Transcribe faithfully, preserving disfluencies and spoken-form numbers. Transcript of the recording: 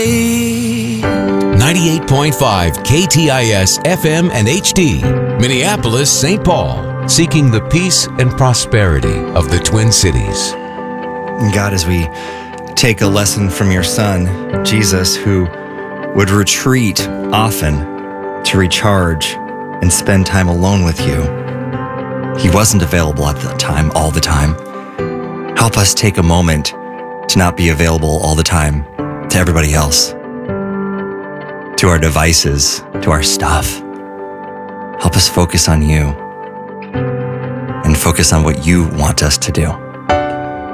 ninety-eight point five K T I S F M and H D, Minneapolis, Saint Paul, seeking the peace and prosperity of the Twin Cities. God, as we take a lesson from your Son, Jesus, who would retreat often to recharge and spend time alone with you, he wasn't available at the time, all the time. Help us take a moment to not be available all the time to everybody else, to our devices, to our stuff. Help us focus on you and focus on what you want us to do.